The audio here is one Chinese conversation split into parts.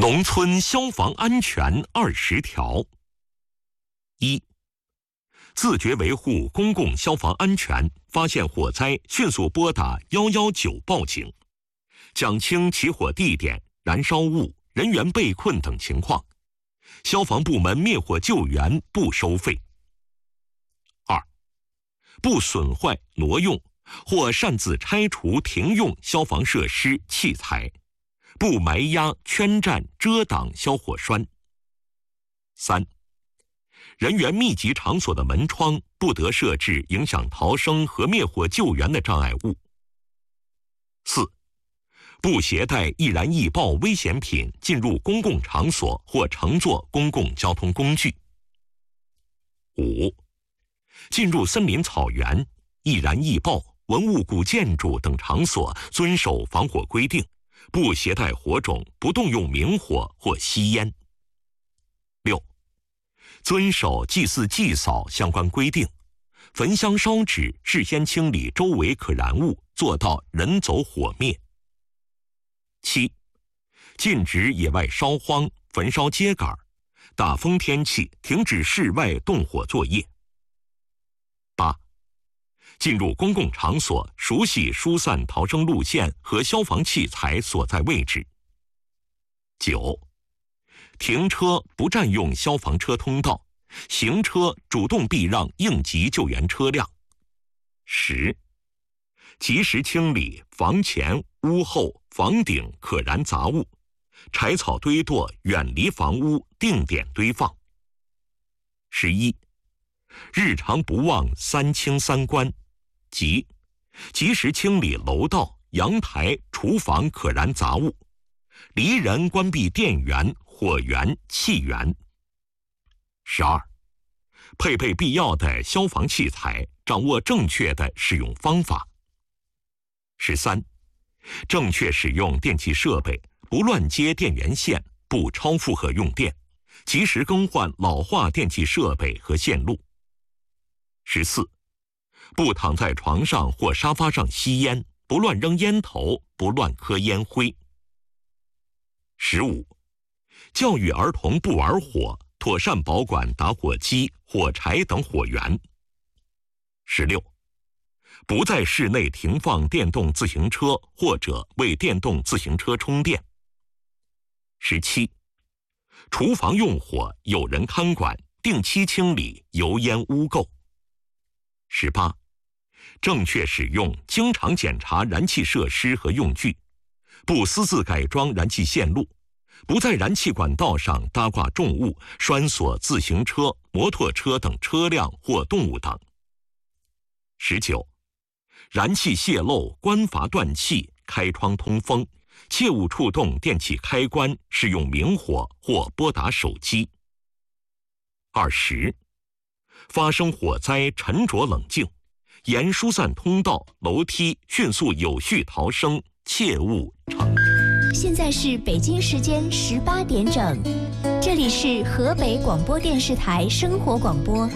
农村消防安全20条。1. 自觉维护公共消防安全，发现火灾迅速拨打119报警，讲清起火地点、燃烧物、人员被困等情况。消防部门灭火救援不收费。2. 不损坏、挪用或擅自拆除停用消防设施器材，不埋压、圈占、遮挡消火栓。3. 人员密集场所的门窗不得设置影响逃生和灭火救援的障碍物。4. 不携带易燃易爆危险品进入公共场所或乘坐公共交通工具。5. 进入森林草原、易燃易爆、文物古建筑等场所，遵守防火规定，不携带火种，不动用明火或吸烟。6. 遵守祭祀祭扫相关规定，焚香烧纸，事先清理周围可燃物，做到人走火灭。7. 禁止野外烧荒、焚烧秸秆，大风天气停止室外动火作业。8. 进入公共场所，熟悉疏散逃生路线和消防器材所在位置。9. 停车不占用消防车通道，行车主动避让应急救援车辆。10. 及时清理房前、屋后、房顶可燃杂物，柴草堆垛远离房屋，定点堆放。11. 日常不忘3清3关，即及时清理楼道、阳台、厨房可燃杂物，离人关闭电源、火源、气源。12. 配备必要的消防器材，掌握正确的使用方法。13. 正确使用电气设备，不乱接电源线，不超负荷用电，及时更换老化电气设备和线路。14. 不躺在床上或沙发上吸烟，不乱扔烟头，不乱磕烟灰。15. 教育儿童不玩火，妥善保管打火机、火柴等火源。16. 不在室内停放电动自行车或者为电动自行车充电。17. 厨房用火有人看管，定期清理油烟污垢。18. 正确使用，经常检查燃气设施和用具，不私自改装燃气线路，不在燃气管道上搭挂重物，拴锁自行车、摩托车等车辆或动物等。19. 燃气泄漏，关阀断气，开窗通风，切勿触动电器开关，使用明火或拨打手机。20. 发生火灾，沉着冷静，沿疏散通道、楼梯迅速有序逃生，切勿乘。 现在是北京时间18点整，这里是河北广播电视台生活广播。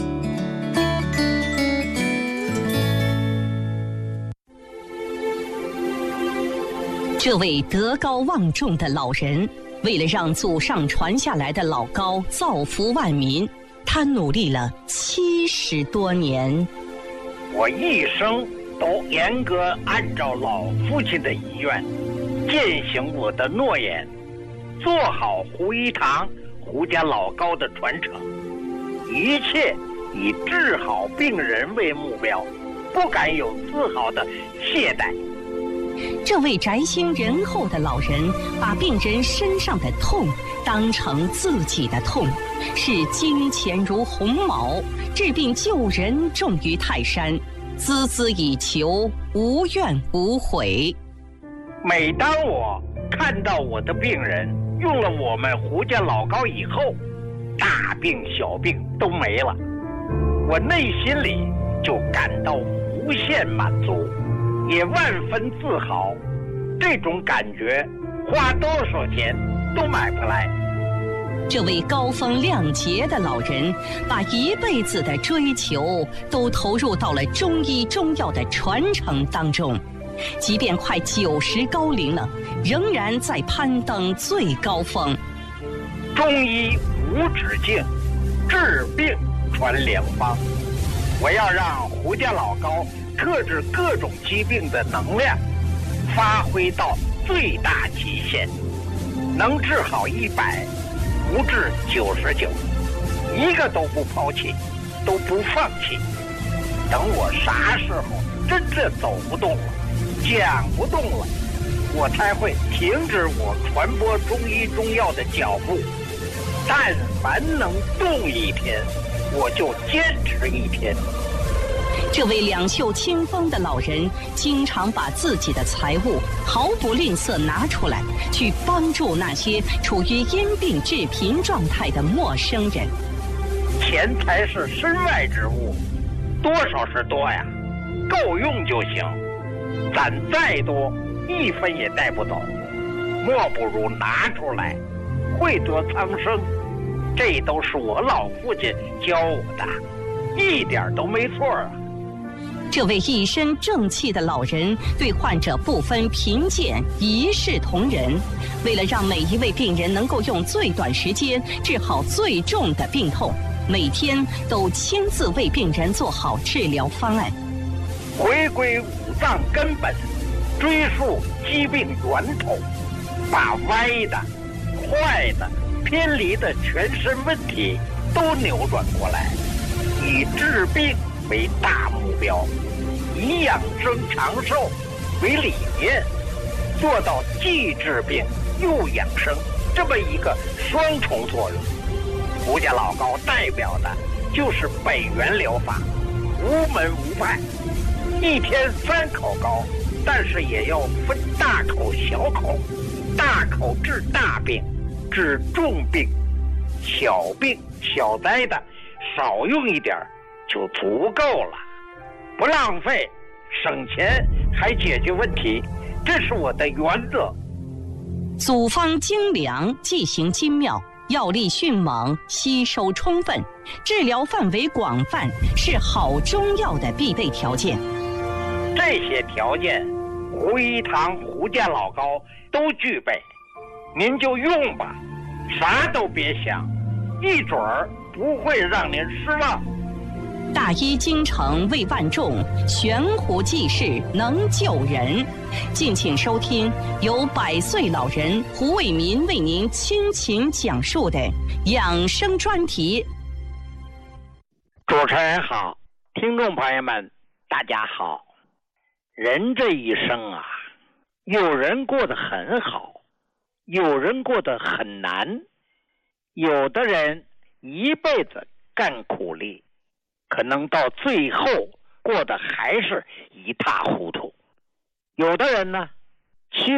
这位德高望重的老人，为了让祖上传下来的老高造福万民，他努力了70多年。 我一生都严格按照老父亲的遗愿，践行我的诺言，做好胡一堂、胡家老高的传承，一切以治好病人为目标，不敢有丝毫的懈怠。 这位宅心仁厚的老人，把病人身上的痛当成自己的痛，视金钱如鸿毛，治病救人重于泰山，孜孜以求，无怨无悔。 每当我看到我的病人用了我们胡家老高以后，大病小病都没了，我内心里就感到无限满足，也万分自豪。这种感觉花多少钱都买不来。 这位高风亮节的老人，把一辈子的追求都投入到了中医中药的传承当中。 即便快90高龄了，仍然在攀登最高峰。 中医无止境，治病传良方。我要让胡家老高克制各种疾病的能量发挥到最大极限，能治好100，不治99，一个都不抛弃，都不放弃。等我啥时候真正走不动了，讲不动了，我才会停止我传播中医中药的脚步。但凡能动一天，我就坚持一天。 这位两袖清风的老人，经常把自己的财物毫不吝啬拿出来，去帮助那些处于因病致贫状态的陌生人。 钱财是身外之物，多少是多呀，够用就行。攒再多，1分也带不走，莫不如拿出来，惠泽苍生。这都是我老父亲教我的，一点都没错啊。 这位一身正气的老人对患者不分贫贱，一视同仁。为了让每一位病人能够用最短时间治好最重的病痛，每天都亲自为病人做好治疗方案。 回归五脏根本，追溯疾病源头，把歪的、坏的、偏离的全身问题都扭转过来，以治病为大目标，以养生长寿为理念，做到既治病又养生这么一个双重作用。胡家老高代表的就是北元疗法，无门无派，一天3口膏，但是也要分大口小口，大口治大病，治重病，小病小灾的少用一点就足够了，不浪费，省钱还解决问题，这是我的原则。 组方精良，剂型精妙，药力迅猛，吸收充分，治疗范围广泛，是好中药的必备条件。 这些条件，胡一堂胡家老高都具备，您就用吧，啥都别想，一准儿不会让您失望。 大医精诚为万众，悬壶济世能救人。敬请收听由100岁老人胡卫民为您倾情讲述的养生专题。 主持人好，听众朋友们大家好。人这一生啊，有人过得很好，有人过得很难，有的人一辈子干苦力，可能到最后过得还是一塌糊涂。有的人呢，